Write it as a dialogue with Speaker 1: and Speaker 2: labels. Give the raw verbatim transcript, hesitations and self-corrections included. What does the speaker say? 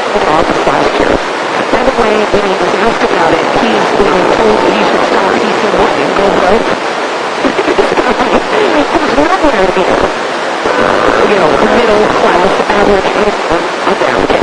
Speaker 1: in August last year. By the way, when he was asked about it, he's you know, told that he should stop. He said, what, and go broke? Who's one there, you know, you know, middle class, average income, again.